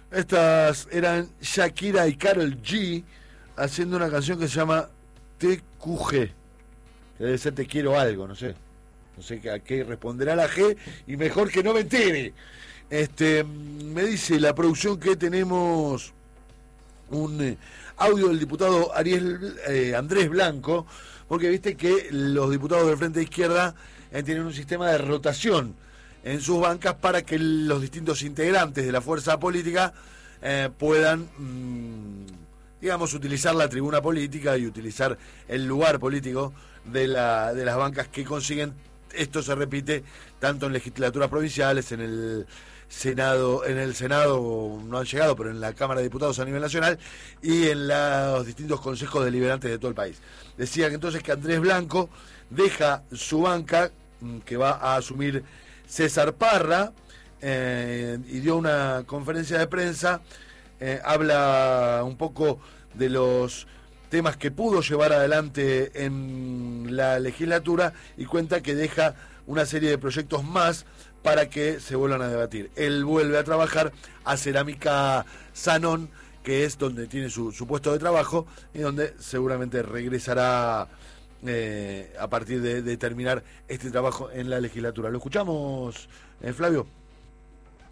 Estas eran Shakira y Karol G haciendo una canción que se llama TQG, que debe ser Te Quiero Algo, no sé. No sé a qué responderá la G y mejor que no me entere. Me dice la producción que tenemos un audio del diputado Andrés Blanco, porque viste que los diputados del Frente de Izquierda tienen un sistema de rotación en sus bancas para que los distintos integrantes de la fuerza política puedan, digamos, utilizar la tribuna política y utilizar el lugar político de las bancas que consiguen. Esto se repite tanto en legislaturas provinciales, en el Senado no han llegado, pero en la Cámara de Diputados a nivel nacional y en los distintos consejos deliberantes de todo el país. Decía que entonces que Andrés Blanco deja su banca, que va a asumir César Parra, y dio una conferencia de prensa, habla un poco de los temas que pudo llevar adelante en la legislatura y cuenta que deja una serie de proyectos más para que se vuelvan a debatir. Él vuelve a trabajar a Cerámica Sanón, que es donde tiene su puesto de trabajo y donde seguramente regresará a partir de terminar este trabajo en la legislatura. ¿Lo escuchamos, Flavio?